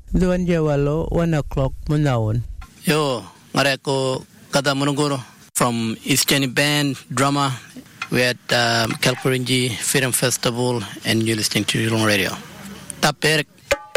Duan Jawalo, 1 o'clock, Munawan. Yo, Mareko Kada Munuguro from East Jenny Band, drummer. We're at Kalpurinji Film Festival and you're listening to Yulong Radio. Taper